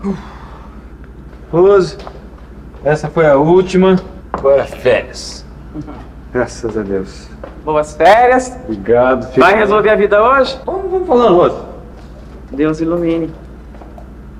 Rose, essa foi a última. Agora férias. Graças a Deus. Boas férias. Obrigado, filho. Vai resolver a vida hoje? Vamos falando, Rose. Deus ilumine.